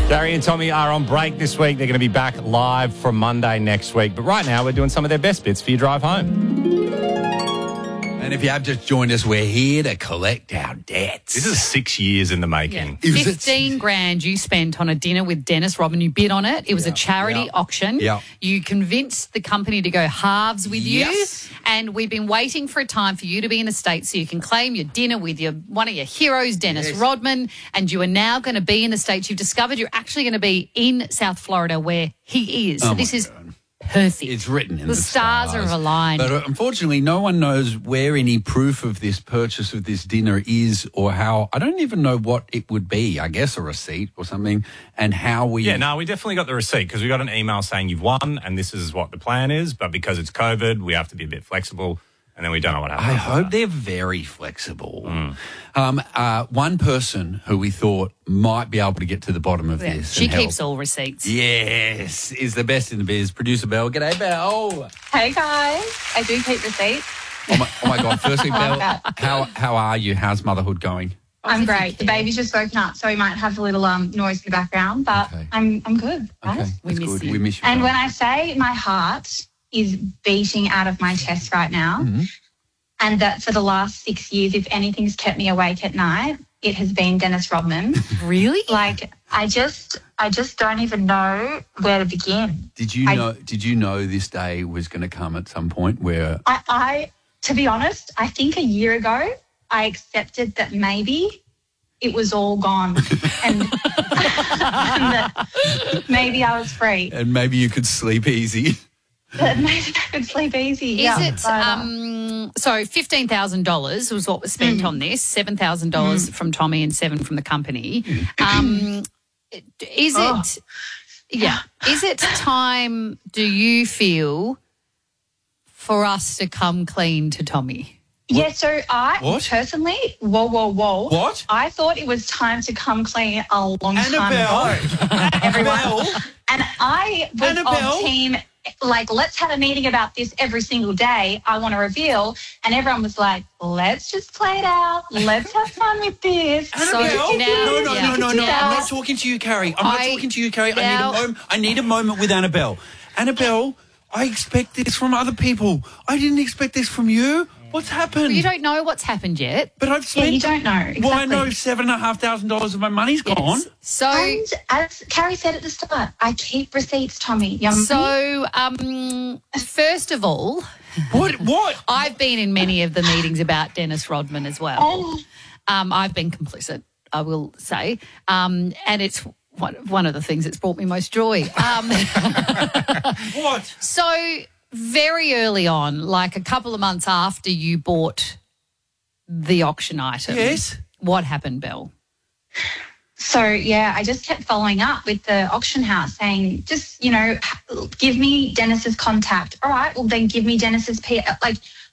Gary and Tommy are on break this week. They're going to be back live from Monday next week. But right now, we're doing some of their best bits for your drive home. And if you have just joined us, we're here to collect our debts. This is 6 years in the making. Yeah. 15 grand you spent on a dinner with Dennis Rodman. You bid on it. It was a charity auction. Yeah. You convinced the company to go halves with Yes. you. And we've been waiting for a time for you to be in the States so you can claim your dinner with one of your heroes, Dennis Rodman. And you are now going to be in the States. You've discovered you're actually going to be in South Florida where he is. So this is perfect. It's written in the stars are aligned. But unfortunately, no one knows where any proof of this purchase of this dinner is or how. I don't even know what it would be. I guess a receipt or something, and how we... Yeah, no, we definitely got the receipt because we got an email saying you've won and this is what the plan is. But because it's COVID, we have to be a bit flexible. And then we don't know what happened. I hope they're very flexible. One person who we thought might be able to get to the bottom of this. She and keeps help. all receipts. Yes, is the best in the biz. Producer Belle. G'day, Belle. Hey guys, I do keep receipts. Oh my God. Firstly, Belle, how are you? How's motherhood going? I'm great. The baby's just woken up, so we might have a little noise in the background, but Okay. I'm good. Guys. Okay, We that's miss good. you. We miss you. And Belle. when I say my heart is beating out of my chest right now, and that for the last 6 years, if anything's kept me awake at night, it has been Dennis Rodman. Really? Like I just don't even know where to begin. Did you know this day was going to come at some point where... I to be honest, I think a year ago I accepted that maybe it was all gone and that maybe I was free. And maybe you could sleep easy. That maybe I could sleep easy. Is it, so $15,000 was what was spent on this, $7,000 from Tommy and $7,000 from the company. Is it time, do you feel, for us to come clean to Tommy? Yeah, so What? personally, whoa. What? I thought it was time to come clean a long time ago. Everyone. And I was on team, like, let's have a meeting about this every single day. I want to reveal. And everyone was like, let's just play it out. Let's have fun with this. No. I'm not talking to you, Carrie. I need a moment with Annabelle. Annabelle, I expect this from other people. I didn't expect this from you. What's happened? You don't know what's happened yet. But I've spent... you don't know. Exactly. Well, I know $7,500 of my money's gone. So, And as Carrie said at the start, I keep receipts, Tommy. first of all, What? I've been in many of the meetings about Dennis Rodman as well. Oh. I've been complicit, I will say, and it's one of the things that's brought me most joy. What? So very early on, like a couple of months after you bought the auction item, Yes. what happened, Belle? So, yeah, I just kept following up with the auction house saying, just, give me Dennis's contact. All right, well, then give me Dennis's